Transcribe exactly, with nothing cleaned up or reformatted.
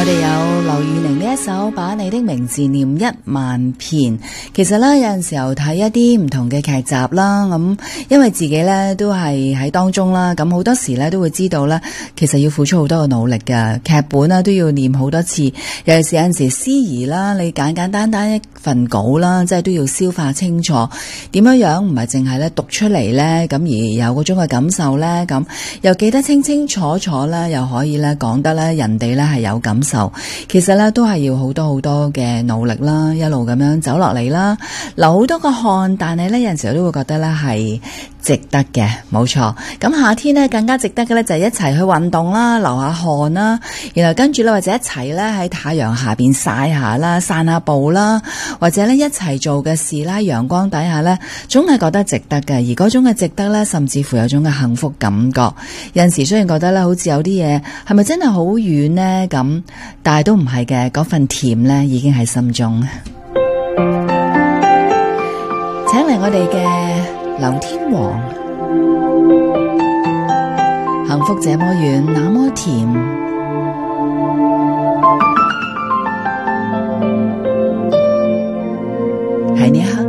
我哋有劉宇寧呢一首把你的名字念一萬遍。其實咧有陣時候睇一啲唔同嘅劇集啦，咁因為自己咧都係喺當中啦，咁好多時咧都會知道咧，其實要付出好多嘅努力㗎。劇本啦都要念好多次，尤其是有陣時司儀啦，你簡簡單單一份稿啦，即係都要消化清楚，點樣樣唔係淨係咧讀出嚟咧，咁而有嗰種嘅感受咧，咁又記得清清楚楚咧，又可以咧講得咧人哋咧係有感受。其實咧都係要好多好多嘅努力啦，一路咁樣走落嚟啦，流好多個汗，但係咧有陣時候都會覺得咧係值得嘅，冇錯。咁夏天咧更加值得嘅咧就係一齊去運動啦，流下汗啦，然後跟住咧或者一齊咧喺太陽下邊曬下啦，散下步啦，或者咧一齊做嘅事啦，陽光底下咧總係覺得值得嘅，而嗰種嘅值得咧甚至乎有種嘅幸福感覺。有陣時雖然覺得咧好似有啲嘢係咪真係好遠呢？咁，但係都唔係嘅，嗰份甜咧已經喺心中。請嚟我哋嘅劉天王，幸福這麼遠那麼甜，喺呢一刻